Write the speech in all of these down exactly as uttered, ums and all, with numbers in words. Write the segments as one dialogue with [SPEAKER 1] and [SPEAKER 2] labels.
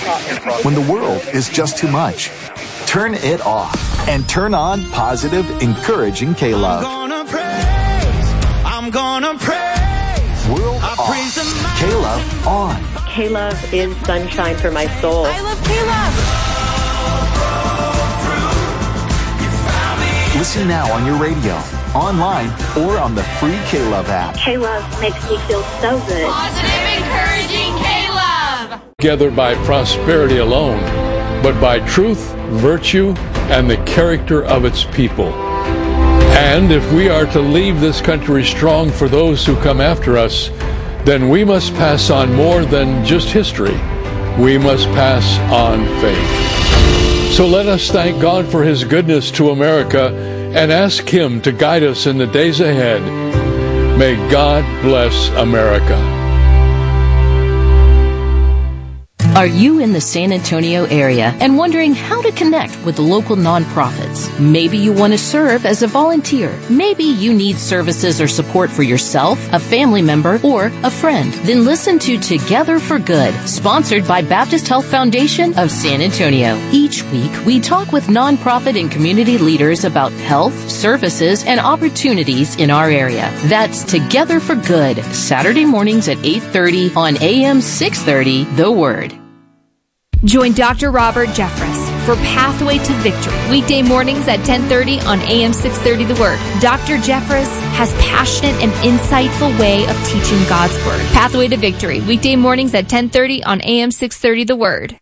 [SPEAKER 1] When the world is just too much, turn it off and turn on positive, encouraging K-Love.
[SPEAKER 2] I'm gonna praise, I'm gonna praise.
[SPEAKER 1] World I off, praise K-Love on.
[SPEAKER 3] K-Love is sunshine for my soul.
[SPEAKER 4] I love K-Love.
[SPEAKER 1] Listen now on your radio, online, or on the free K-Love app.
[SPEAKER 3] K-Love makes me feel so good.
[SPEAKER 4] Positive, encouraging K-Love.
[SPEAKER 5] Together by prosperity alone, but by truth, virtue, and the character of its people. And if we are to leave this country strong for those who come after us, then we must pass on more than just history. We must pass on faith. So let us thank God for His goodness to America and ask Him to guide us in the days ahead. May God bless America.
[SPEAKER 6] Are you in the San Antonio area and wondering how to connect with local nonprofits? Maybe you want to serve as a volunteer. Maybe you need services or support for yourself, a family member, or a friend. Then listen to Together for Good, sponsored by Baptist Health Foundation of San Antonio. Each week, we talk with nonprofit and community leaders about health, services, and opportunities in our area. That's Together for Good, Saturday mornings at eight thirty on A M six thirty, The Word.
[SPEAKER 7] Join Doctor Robert Jeffress for Pathway to Victory, weekday mornings at ten thirty on A M six thirty The Word. Doctor Jeffress has passionate and insightful way of teaching God's Word. Pathway to Victory, weekday mornings at ten thirty on A M six thirty The Word.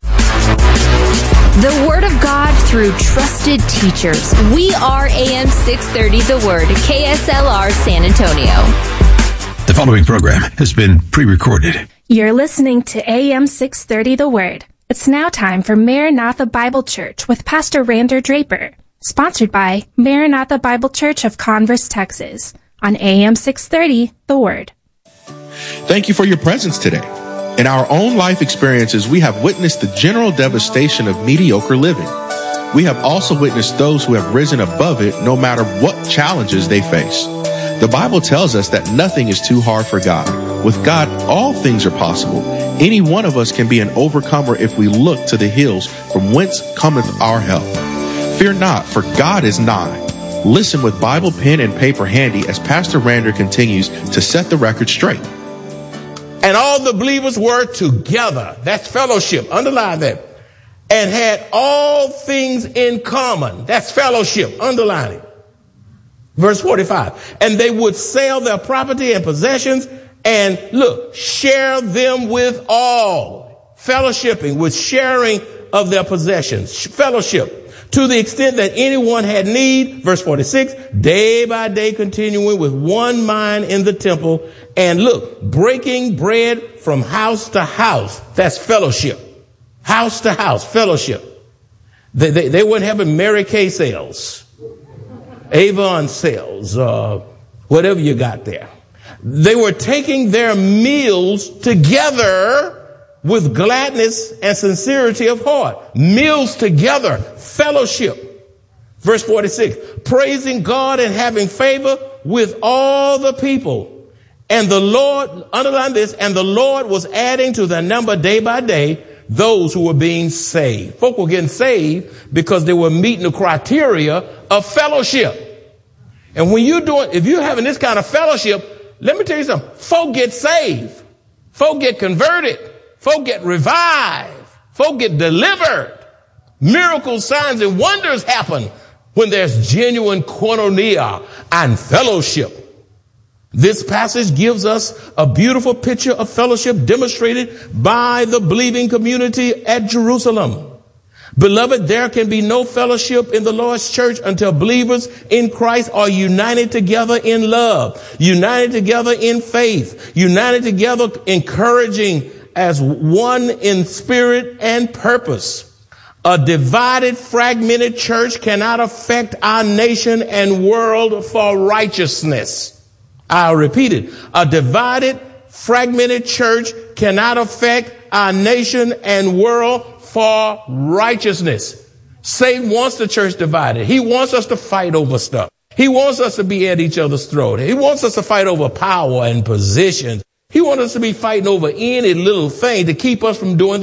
[SPEAKER 7] The Word of God through trusted teachers. We are A M six thirty The Word, K S L R San Antonio.
[SPEAKER 8] The following program has been pre-recorded.
[SPEAKER 9] You're listening to A M six thirty The Word. It's now time for Maranatha Bible Church with Pastor Rander Draper, sponsored by Maranatha Bible Church of Converse, Texas, on A M six thirty, The Word.
[SPEAKER 10] Thank you for your presence today. In our own life experiences, we have witnessed the general devastation of mediocre living. We have also witnessed those who have risen above it no matter what challenges they face. The Bible tells us that nothing is too hard for God. With God, all things are possible. Any one of us can be an overcomer if we look to the hills from whence cometh our help. Fear not, for God is nigh. Listen with Bible, pen, and paper handy as Pastor Rander continues to set the record straight.
[SPEAKER 11] And all the believers were together. That's fellowship. Underline that. And had all things in common. That's fellowship. Underline it. Verse forty-five. And they would sell their property and possessions and, look, share them with all. Fellowshipping with sharing of their possessions. Fellowship. To the extent that anyone had need, verse forty-six, day by day continuing with one mind in the temple. And look, breaking bread from house to house. That's fellowship. House to house, fellowship. They, they, they weren't having Mary Kay sales. Avon sales, uh, whatever you got there. They were taking their meals together with gladness and sincerity of heart. Meals together, fellowship. Verse forty-six, praising God and having favor with all the people. And the Lord, underline this, and the Lord was adding to their number day by day those who were being saved. Folk were getting saved because they were meeting the criteria of fellowship. And when you're doing, if you're having this kind of fellowship, let me tell you something. Folk get saved. Folk get converted. Folk get revived. Folk get delivered. Miracles, signs, and wonders happen when there's genuine koinonia and fellowship. This passage gives us a beautiful picture of fellowship demonstrated by the believing community at Jerusalem. Beloved, there can be no fellowship in the Lord's church until believers in Christ are united together in love, united together in faith, united together encouraging as one in spirit and purpose. A divided, fragmented church cannot affect our nation and world for righteousness. I'll repeat it. A divided, fragmented church cannot affect our nation and world for righteousness. Satan wants the church divided. He wants us to fight over stuff. He wants us to be at each other's throat. He wants us to fight over power and positions. He wants us to be fighting over any little thing to keep us from doing the